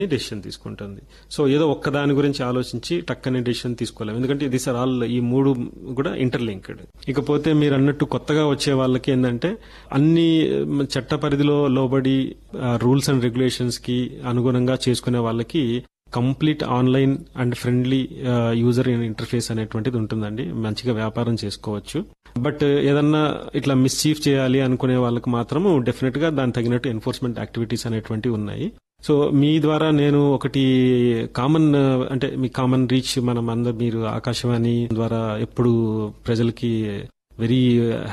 Decision తీసుకుంటుంది. So ఏదో ఒక్క దాని గురించి ఆలోచించి టక్కనే డెసిషన్ తీసుకోలేము, ఎందుకంటే దిస్ ఆర్ ఆల్ ఈ మూడు కూడా ఇంటర్లింక్డ్. ఇకపోతే మీరు అన్నట్టు కొత్తగా వచ్చే వాళ్ళకి ఏంటంటే అన్ని చట్ట పరిధిలో లోబడి రూల్స్ అండ్ రెగ్యులేషన్స్ కి అనుగుణంగా చేసుకునే వాళ్ళకి complete online and friendly user interface అనేటువంటిది ఉంటుందండి. మంచిగా వ్యాపారం చేసుకోవచ్చు. బట్ ఏదన్నా ఇట్లా మిస్చీఫ్ చేయాలి అనుకునే వాళ్ళకి మాత్రం డెఫినెట్ గా దాని తగినట్టు ఎన్ఫోర్స్మెంట్ యాక్టివిటీస్ అనేటువంటివి ఉన్నాయి. సో మీ ద్వారా నేను ఒకటి కామన్ అంటే మీ కామన్ రీచ్ మనం అందరు మీరు ఆకాశవాణి ద్వారా ఎప్పుడు ప్రజలకి వెరీ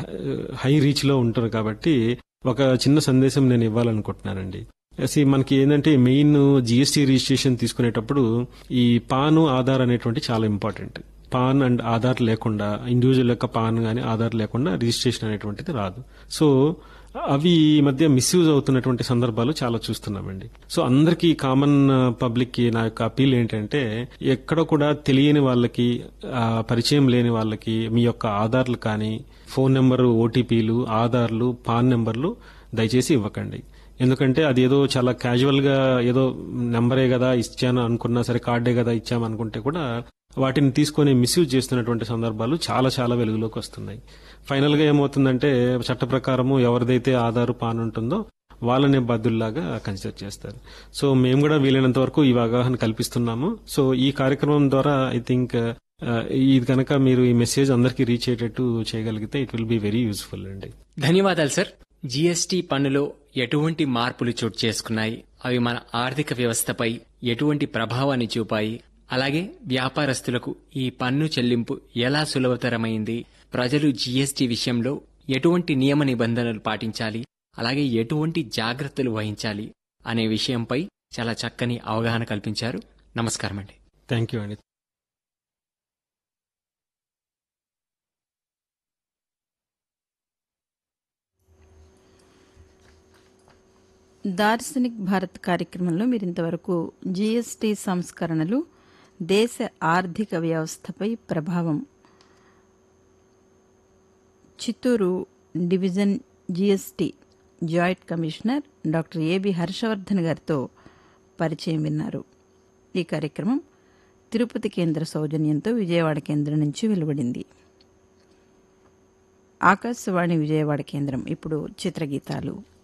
హై రీచ్ లో ఉంటారు కాబట్టి ఒక చిన్న సందేశం నేను ఇవ్వాలనుకుంటున్నానండి. మనకి ఏంటంటే మెయిన్ జిఎస్టీ రిజిస్ట్రేషన్ తీసుకునేటప్పుడు ఈ పాన్ ఆధార్ అనేటువంటి చాలా ఇంపార్టెంట్. పాన్ అండ్ ఆధార్ లేకుండా ఇండివిజువల్ యొక్క పాన్ గానీ ఆధార్ లేకుండా రిజిస్ట్రేషన్ అనేటువంటిది రాదు. సో అవి ఈ మధ్య మిస్యూజ్ అవుతున్నటువంటి సందర్భాలు చాలా చూస్తున్నామండి. సో అందరికీ కామన్ పబ్లిక్ కి నా యొక్క అపీల్ ఏంటంటే ఎక్కడ కూడా తెలియని వాళ్ళకి పరిచయం లేని వాళ్ళకి మీ యొక్క ఆధార్లు కానీ ఫోన్ నెంబరు ఓటీపీలు ఆధార్లు పాన్ నెంబర్లు దయచేసి ఇవ్వకండి. ఎందుకంటే అది ఏదో చాలా క్యాజువల్ గా ఏదో నెంబరే కదా ఇచ్చాను అనుకున్నా సరే కార్డే కదా ఇచ్చామనుకుంటే కూడా వాటిని తీసుకొని మిస్యూజ్ చేస్తున్నటువంటి సందర్భాలు చాలా చాలా వెలుగులోకి వస్తున్నాయి. ఫైనల్ గా ఏమవుతుందంటే చట్ట ప్రకారము ఎవరిదైతే ఆధార్ పాన్ ఉంటుందో వాళ్ళనే బాధ్యుల్లాగా కన్సిడర్ చేస్తారు. సో మేము కూడా వీలైనంత వరకు ఈ అవగాహన కల్పిస్తున్నాము. సో ఈ కార్యక్రమం ద్వారా ఐ థింక్ ఇది కనుక మీరు ఈ మెసేజ్ అందరికీ రీచ్ అయ్యేటట్టు చేయగలిగితే it will be very useful అండి. ధన్యవాదాలు సార్. జీఎస్టీ పన్నులో ఎటువంటి మార్పులు చోటు చేసుకున్నాయి, అవి మన ఆర్థిక వ్యవస్థపై ఎటువంటి ప్రభావాన్ని చూపాయి, అలాగే వ్యాపారస్తులకు ఈ పన్ను చెల్లింపు ఎలా సులభతరమైంది, ప్రజలు జీఎస్టీ విషయంలో ఎటువంటి నియమ నిబంధనలు పాటించాలి, అలాగే ఎటువంటి జాగ్రత్తలు వహించాలి అనే విషయంపై చాలా చక్కని అవగాహన కల్పించారు. నమస్కారం అండి. థ్యాంక్ యూ అండి. దార్శనిక్ భారత్ కార్యక్రమంలో మీరు ఇంతవరకు జీఎస్టీ సంస్కరణలు దేశ ఆర్థిక వ్యవస్థపై ప్రభావం Chittoor division GST joint commissioner doctor AB Harshavardhan గారితో పరిచయం విన్నారు. ఈ కార్యక్రమం తిరుపతి కేంద్ర సౌజన్యంతో విజయవాడ కేంద్రం నుంచి వెలువడింది. ఆకాశవాణి విజయవాడ కేంద్రం. ఇప్పుడు చిత్రగీతాలు.